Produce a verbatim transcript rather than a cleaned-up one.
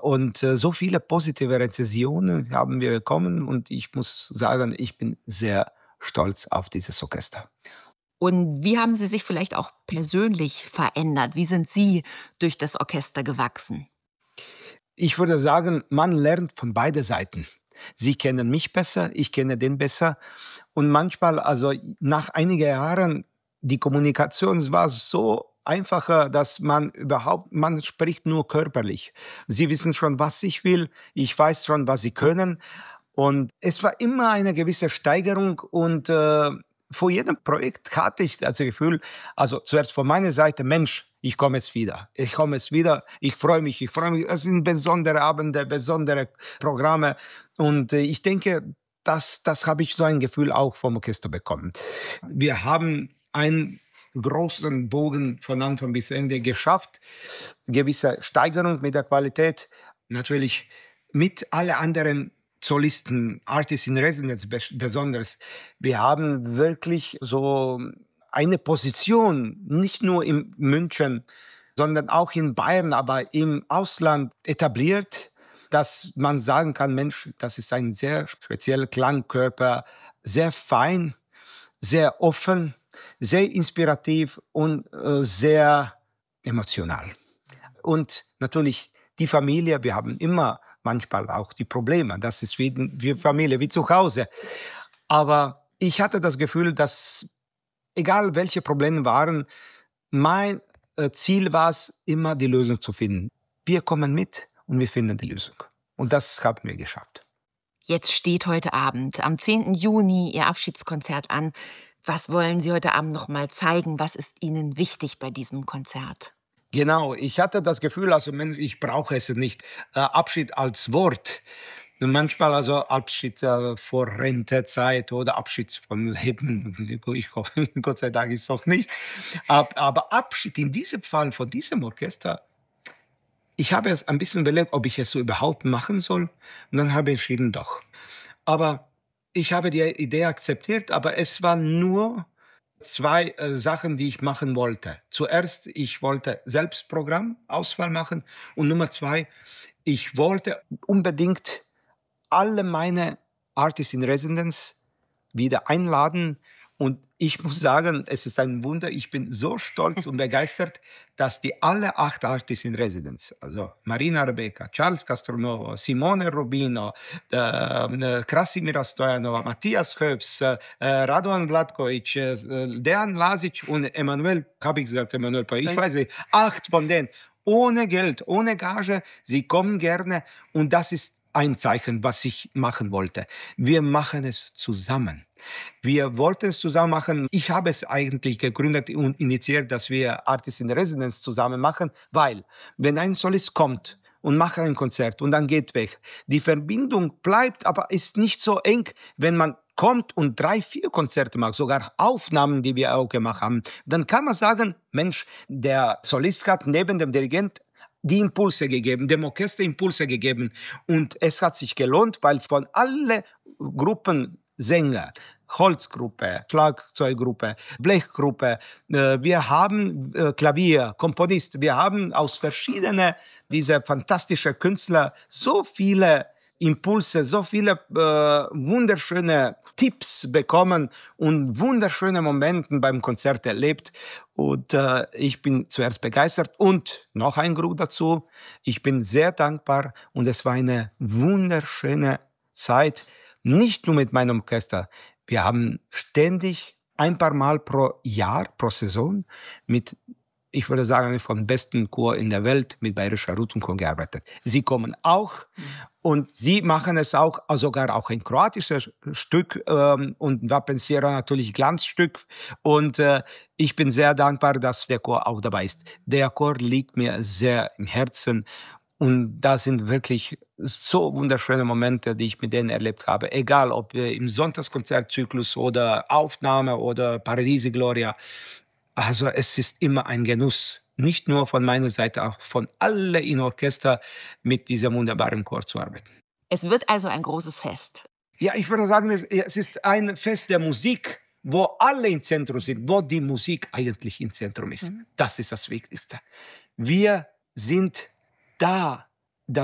Und äh, so viele positive Rezensionen haben wir bekommen und ich muss sagen, ich bin sehr stolz auf dieses Orchester. Und wie haben Sie sich vielleicht auch persönlich verändert? Wie sind Sie durch das Orchester gewachsen? Ich würde sagen, man lernt von beiden Seiten. Sie kennen mich besser, ich kenne den besser. Und manchmal, also nach einigen Jahren, die Kommunikation war so einfacher, dass man überhaupt, man spricht nur körperlich. Sie wissen schon, was ich will, ich weiß schon, was sie können. Und es war immer eine gewisse Steigerung und äh, vor jedem Projekt hatte ich das Gefühl, also zuerst von meiner Seite, Mensch, ich komme es wieder. Ich komme es wieder. Ich freue mich, ich freue mich. Es sind besondere Abende, besondere Programme. Und äh, ich denke, das, das habe ich so ein Gefühl auch vom Orchester bekommen. Wir haben einen großen Bogen von Anfang bis Ende geschafft. Gewisse Steigerung mit der Qualität. Natürlich mit allen anderen Solisten, Artists in Residence bes- besonders. Wir haben wirklich so eine Position, nicht nur in München, sondern auch in Bayern, aber im Ausland etabliert, dass man sagen kann, Mensch, das ist ein sehr spezieller Klangkörper, sehr fein, sehr offen, sehr inspirativ und äh, sehr emotional. Und natürlich die Familie, wir haben immer manchmal auch die Probleme. Das ist wie, wie Familie, wie zu Hause. Aber ich hatte das Gefühl, dass egal welche Probleme waren, mein äh, Ziel war es, immer die Lösung zu finden. Wir kommen mit und wir finden die Lösung. Und das haben wir geschafft. Jetzt steht heute Abend, am zehnten Juni, Ihr Abschiedskonzert an. Was wollen Sie heute Abend noch mal zeigen? Was ist Ihnen wichtig bei diesem Konzert? Genau, ich hatte das Gefühl, also Mensch, ich brauche es nicht. Äh, Abschied als Wort. Manchmal also Abschied äh, vor Rentezeit oder Abschied von Leben. Ich hoffe, Gott sei Dank ist es noch nicht. Ab, aber Abschied in diesem Fall von diesem Orchester, ich habe es ein bisschen überlegt, ob ich es so überhaupt machen soll. Und dann habe ich entschieden, doch. Aber ich habe die Idee akzeptiert, aber es war nur zwei äh, Sachen, die ich machen wollte. Zuerst, ich wollte selbst Programmauswahl machen und Nummer zwei, ich wollte unbedingt alle meine Artists in Residence wieder einladen. Und ich muss sagen, es ist ein Wunder, ich bin so stolz und begeistert, dass die alle acht Artists in Residence, also Marina Rebecca, Charles Castronovo, Simone Rubino, äh, äh, Krasimira Stojanova, Matthias Höfs, äh, Radovan Vlatkovic, äh, Dejan Lasic und Emanuel, habe ich gesagt, Emanuel, ich weiß nicht, acht von denen, ohne Geld, ohne Gage, sie kommen gerne und das ist ein Zeichen, was ich machen wollte. Wir machen es zusammen. Wir wollten es zusammen machen. Ich habe es eigentlich gegründet und initiiert, dass wir Artists in Residence zusammen machen, weil wenn ein Solist kommt und macht ein Konzert und dann geht weg, die Verbindung bleibt, aber ist nicht so eng, wenn man kommt und drei, vier Konzerte macht, sogar Aufnahmen, die wir auch gemacht haben, dann kann man sagen, Mensch, der Solist hat neben dem Dirigent die Impulse gegeben, dem Orchester Impulse gegeben. Und es hat sich gelohnt, weil von allen Gruppen Sänger, Holzgruppe, Schlagzeuggruppe, Blechgruppe, äh, wir haben äh, Klavier, Komponist, wir haben aus verschiedenen dieser fantastischen Künstler so viele Impulse, so viele äh, wunderschöne Tipps bekommen und wunderschöne Momente beim Konzert erlebt. Und äh, ich bin zuerst begeistert. Und noch ein Grund dazu, ich bin sehr dankbar und es war eine wunderschöne Zeit, nicht nur mit meinem Orchester. Wir haben ständig ein paar Mal pro Jahr, pro Saison mit, ich würde sagen, vom besten Chor in der Welt mit Bayerischer Rundfunkchor gearbeitet. Sie kommen auch und sie machen es auch, also sogar auch ein kroatisches Stück ähm, und Vapensiera natürlich Glanzstück. Und äh, ich bin sehr dankbar, dass der Chor auch dabei ist. Der Chor liegt mir sehr im Herzen und da sind wirklich so wunderschöne Momente, die ich mit denen erlebt habe. Egal, ob äh, im Sonntagskonzertzyklus oder Aufnahme oder Paradiese Gloria. Also es ist immer ein Genuss, nicht nur von meiner Seite, auch von allen im Orchester mit diesem wunderbaren Chor zu arbeiten. Es wird also ein großes Fest. Ja, ich würde sagen, es es ist ein Fest der Musik, wo alle im Zentrum sind, wo die Musik eigentlich im Zentrum ist. Mhm. Das ist das Wichtigste. Wir sind da